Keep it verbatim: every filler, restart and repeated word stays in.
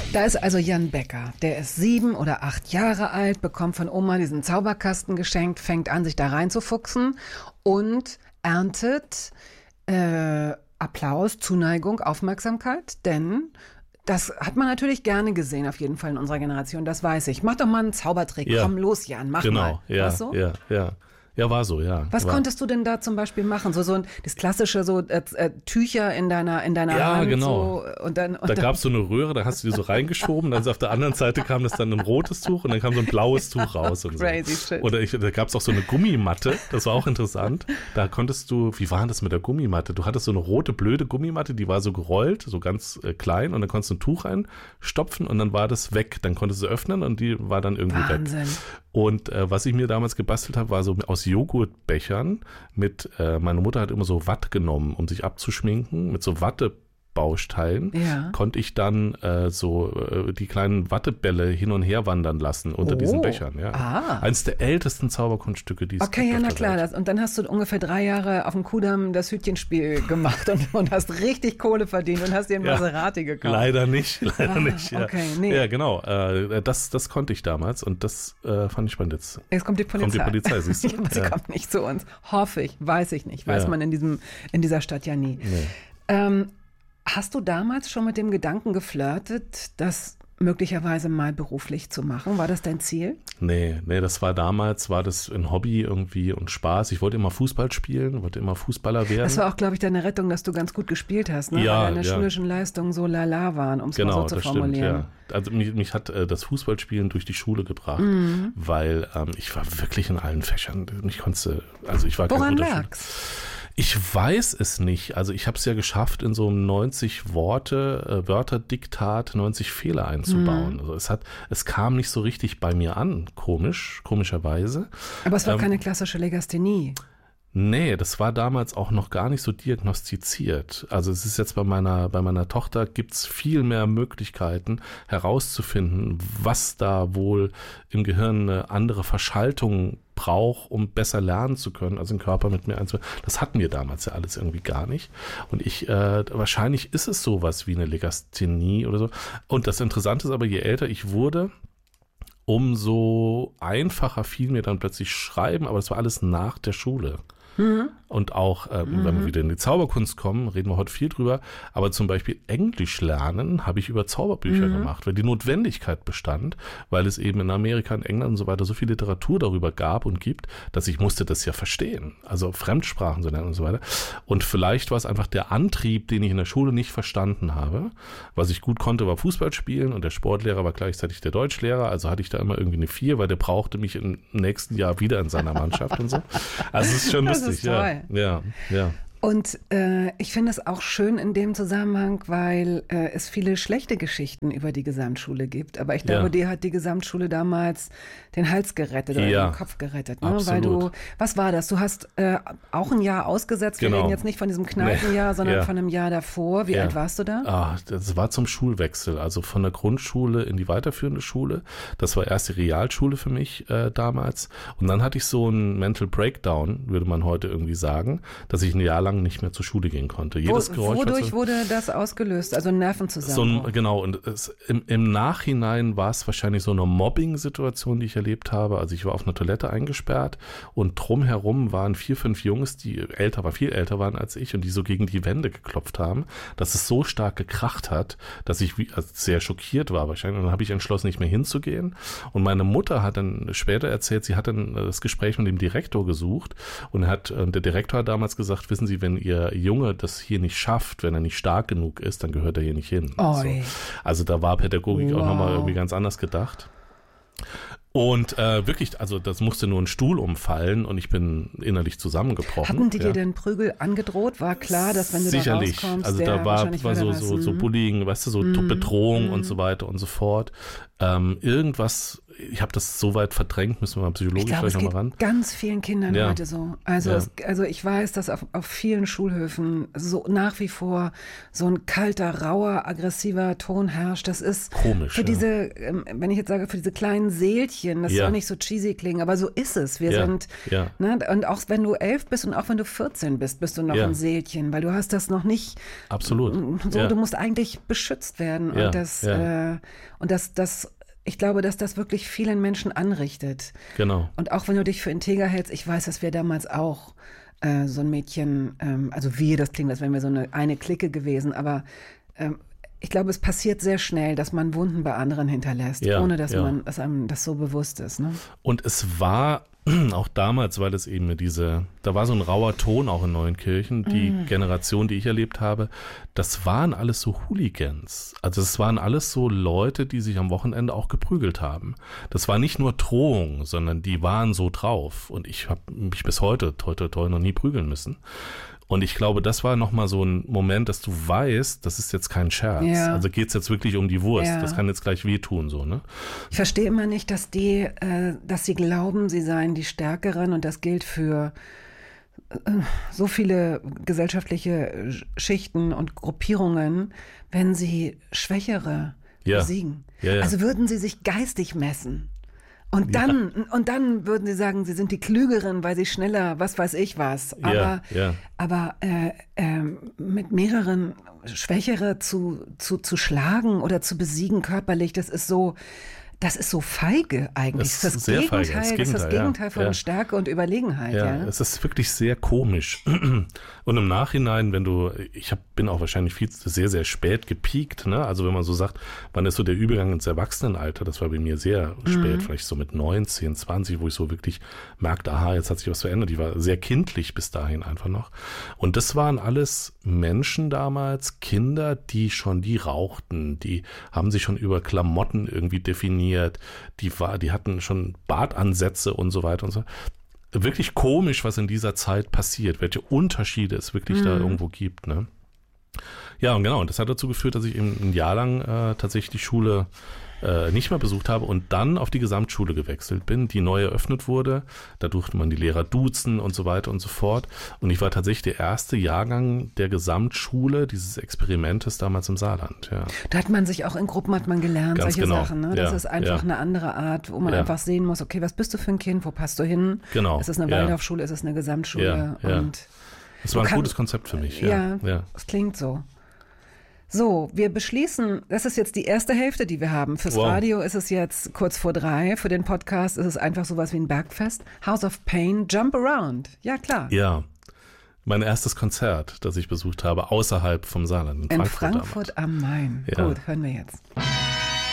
Da ist also Jan Becker, der ist sieben oder acht Jahre alt, bekommt von Oma diesen Zauberkasten geschenkt, fängt an, sich da reinzufuchsen und erntet äh, Applaus, Zuneigung, Aufmerksamkeit, denn das hat man natürlich gerne gesehen, auf jeden Fall in unserer Generation, das weiß ich. Mach doch mal einen Zaubertrick, ja. komm los Jan, mach genau. mal. Ja, War's so? ja, ja. Ja, war so, ja. Was war. konntest du denn da zum Beispiel machen? So, so ein, das klassische, so äh, äh, Tücher in deiner, in deiner ja, Hand. Genau. So, und dann, und da dann gab es so eine Röhre, da hast du die so reingeschoben, dann auf der anderen Seite kam das dann ein rotes Tuch und dann kam so ein blaues Tuch raus. Und so. Crazy shit. Oder ich, da gab es auch so eine Gummimatte, das war auch interessant. Da konntest du, wie war das mit der Gummimatte? Du hattest so eine rote, blöde Gummimatte, die war so gerollt, so ganz äh, klein und dann konntest du ein Tuch reinstopfen und dann war das weg. Dann konntest du öffnen und die war dann irgendwie Wahnsinn. weg. Und äh, was ich mir damals gebastelt habe, war so aus Joghurtbechern mit, äh, meine Mutter hat immer so Watt genommen, um sich abzuschminken, mit so Wattebausteilen, ja. konnte ich dann äh, so äh, die kleinen Wattebälle hin und her wandern lassen unter oh. diesen Bechern. Ja. Ah. Eines der ältesten Zauberkunststücke, die es Okay, gibt ja, auf na der klar. Welt. Das, und dann hast du ungefähr drei Jahre auf dem Kudamm das Hütchenspiel gemacht und, und hast richtig Kohle verdient und hast dir einen Ja. Maserati gekauft. Leider nicht, leider Ah, nicht. Ja, okay, nee. ja genau. Äh, das, das konnte ich damals und das äh, fand ich spannend. Jetzt Jetzt kommt die Polizei. kommt die Polizei, siehst du? Ja, aber sie Ja. kommt nicht zu uns. Hoffe ich, weiß ich nicht. Weiß Ja. man in, diesem, in dieser Stadt ja nie. Nee. Ähm, hast du damals schon mit dem Gedanken geflirtet, das möglicherweise mal beruflich zu machen? War das dein Ziel? Nee, nee, das war damals, war das ein Hobby irgendwie und Spaß. Ich wollte immer Fußball spielen, wollte immer Fußballer werden. Das war auch, glaube ich, deine Rettung, dass du ganz gut gespielt hast, ne? Ja, Weil deine ja. schulischen Leistungen so lala waren, um es Genau, mal so zu das formulieren. stimmt, ja. Also mich, mich hat äh, das Fußballspielen durch die Schule gebracht, Mhm. weil ähm, ich war wirklich in allen Fächern. Mich konnte, also ich war kein Woran guter Schüler. lag's? Ich weiß es nicht. Also ich habe es ja geschafft, in so einem neunzig Worte, äh, Wörter-Diktat neunzig Fehler einzubauen. Mhm. Also es hat, es kam nicht so richtig bei mir an, komisch, komischerweise. Aber es war Ähm, keine klassische Legasthenie. Nee, das war damals auch noch gar nicht so diagnostiziert. Also es ist jetzt bei meiner, bei meiner Tochter gibt's viel mehr Möglichkeiten herauszufinden, was da wohl im Gehirn eine andere Verschaltung braucht, um besser lernen zu können, also den Körper mit mir einzubauen. Das hatten wir damals ja alles irgendwie gar nicht. Und ich, äh, wahrscheinlich ist es sowas wie eine Legasthenie oder so. Und das Interessante ist aber, je älter ich wurde, umso einfacher fiel mir dann plötzlich Schreiben, aber das war alles nach der Schule. Mhm. Und auch, äh, mhm. wenn wir wieder in die Zauberkunst kommen, reden wir heute viel drüber, aber zum Beispiel Englisch lernen habe ich über Zauberbücher mhm. gemacht, weil die Notwendigkeit bestand, weil es eben in Amerika, in England und so weiter so viel Literatur darüber gab und gibt, dass ich musste das ja verstehen, also Fremdsprachen zu lernen und so weiter. Und vielleicht war es einfach der Antrieb, den ich in der Schule nicht verstanden habe. Was ich gut konnte, war Fußball spielen und der Sportlehrer war gleichzeitig der Deutschlehrer, also hatte ich da immer irgendwie eine vier, weil der brauchte mich im nächsten Jahr wieder in seiner Mannschaft und so. Also es ist schon lustig. Das ist toll. Ja, ja. Und äh, ich finde es auch schön in dem Zusammenhang, weil äh, es viele schlechte Geschichten über die Gesamtschule gibt. Aber ich glaube, Ja. dir hat die Gesamtschule damals den Hals gerettet oder Ja. den Kopf gerettet. Ne? Absolut. Weil du, was war das? Du hast äh, auch ein Jahr ausgesetzt. Wir Genau. reden jetzt nicht von diesem Kneipenjahr, Nee. sondern Ja. von einem Jahr davor. Wie Ja. alt warst du da? Ah, das war zum Schulwechsel, also von der Grundschule in die weiterführende Schule. Das war erst die Realschule für mich äh, damals. Und dann hatte ich so einen Mental Breakdown, würde man heute irgendwie sagen, dass ich ein Jahr lang nicht mehr zur Schule gehen konnte. Jedes Wo, Geräusch, was wodurch so- wurde das ausgelöst? Also ein So Nervenzusammenbruch? ein, genau, und es, im, im Nachhinein war es wahrscheinlich so eine Mobbing-Situation, die ich erlebt habe. Also ich war auf einer Toilette eingesperrt und drumherum waren vier, fünf Jungs, die älter waren, viel älter waren als ich und die so gegen die Wände geklopft haben, dass es so stark gekracht hat, dass ich wie, also sehr schockiert war wahrscheinlich. Und dann habe ich entschlossen, nicht mehr hinzugehen. Und meine Mutter hat dann später erzählt, sie hat dann das Gespräch mit dem Direktor gesucht und hat, und der Direktor hat damals gesagt, wissen Sie, wenn Ihr Junge das hier nicht schafft, wenn er nicht stark genug ist, dann gehört er hier nicht hin. So. Oi. Also da war Pädagogik Wow. auch nochmal irgendwie ganz anders gedacht. Und äh, wirklich, also das musste nur ein Stuhl umfallen und ich bin innerlich zusammengebrochen. Hatten die ja. dir denn Prügel angedroht? War klar, dass wenn du Sicherlich. da rauskommst, Also der da war, wahrscheinlich war so, weiter so, weiß. so Mhm. Bullying, weißt du, so Mhm. Bedrohung Mhm. und so weiter und so fort. Ähm, irgendwas ich habe das so weit verdrängt, müssen wir mal psychologisch ich glaub, vielleicht nochmal ran. Es geht ganz vielen Kindern ja. heute so. Also, ja. es, also ich weiß, dass auf, auf vielen Schulhöfen so nach wie vor so ein kalter, rauer, aggressiver Ton herrscht. Das ist komisch. Für ja. diese, ähm, wenn ich jetzt sage, für diese kleinen Seelchen, das ja. soll nicht so cheesy klingen, aber so ist es. Wir ja. sind, ja. Ne, und auch wenn du elf bist und auch wenn du vierzehn bist, bist du noch ja. ein Seelchen, weil du hast das noch nicht. Absolut. So, ja. du musst eigentlich beschützt werden. Ja. Und das, ja. äh, und das, das Ich glaube, dass das wirklich vielen Menschen anrichtet. Genau. Und auch wenn du dich für integer hältst, ich weiß, dass wir damals auch äh, so ein Mädchen, ähm, also wir, das klingt, als wären wir so eine, eine Clique gewesen, aber ähm, ich glaube, es passiert sehr schnell, dass man Wunden bei anderen hinterlässt, ja, ohne dass ja. man, dass einem das so bewusst ist. Ne? Und es war auch damals, weil es eben diese, da war so ein rauer Ton auch in Neuenkirchen, die mm. Generation, die ich erlebt habe, das waren alles so Hooligans. Also es waren alles so Leute, die sich am Wochenende auch geprügelt haben. Das war nicht nur Drohung, sondern die waren so drauf. Und ich habe mich bis heute, toi, toi, toi, noch nie prügeln müssen. Und ich glaube, das war nochmal so ein Moment, dass du weißt, das ist jetzt kein Scherz. Ja. Also geht's jetzt wirklich um die Wurst. Ja. Das kann jetzt gleich wehtun, so, ne? Ich verstehe immer nicht, dass die, äh, dass sie glauben, sie seien die Stärkeren, und das gilt für äh, so viele gesellschaftliche Schichten und Gruppierungen, wenn sie Schwächere ja. besiegen. Ja, ja. Also würden sie sich geistig messen. Und dann, ja. und dann würden sie sagen, sie sind die Klügeren, weil sie schneller, was weiß ich was. Aber, ja, ja. aber äh, äh, mit mehreren Schwächere zu, zu, zu schlagen oder zu besiegen körperlich, das ist so, das ist so feige eigentlich. Das Das ist ist das sehr Gegenteil, feige, das das ist das Gegenteil, Gegenteil ja. von Ja. Stärke und Überlegenheit. Ja, Ja, es ist wirklich sehr komisch. Und im Nachhinein, wenn du, ich hab, bin auch wahrscheinlich viel sehr, sehr spät gepiekt, ne? Also wenn man so sagt, wann ist so der Übergang ins Erwachsenenalter, das war bei mir sehr spät, Mhm. vielleicht so mit neunzehn, zwanzig, wo ich so wirklich merkte, aha, jetzt hat sich was verändert. Ich war sehr kindlich bis dahin einfach noch. Und das waren alles Menschen damals, Kinder, die schon, die rauchten, die haben sich schon über Klamotten irgendwie definiert, die war, die hatten schon Bartansätze und so weiter und so. Wirklich komisch, was in dieser Zeit passiert, welche Unterschiede es wirklich mhm. da irgendwo gibt, ne? Ja, und genau, und das hat dazu geführt, dass ich eben ein Jahr lang äh, tatsächlich die Schule äh, nicht mehr besucht habe und dann auf die Gesamtschule gewechselt bin, die neu eröffnet wurde. Da durfte man die Lehrer duzen und so weiter und so fort. Und ich war tatsächlich der erste Jahrgang der Gesamtschule dieses Experimentes damals im Saarland. Ja. Da hat man sich auch in Gruppen hat man gelernt, Ganz solche genau. Sachen. Ne? Das Ja, ist einfach ja. eine andere Art, wo man Ja. einfach sehen muss, okay, was bist du für ein Kind, wo passt du hin? Genau. Ist es eine Ja. Waldorfschule, ist es eine Gesamtschule? Ja, ja. Und Das war ein kann- gutes Konzept für mich. Ja, Ja, ja. das klingt so. So, wir beschließen, das ist jetzt die erste Hälfte, die wir haben. Fürs Wow. Radio ist es jetzt kurz vor drei, für den Podcast ist es einfach sowas wie ein Bergfest. House of Pain, Jump Around. Ja, klar. Ja. Mein erstes Konzert, das ich besucht habe, außerhalb vom Saarland, in, In Frankfurt. Frankfurt am Main. Ja. Gut, hören wir jetzt.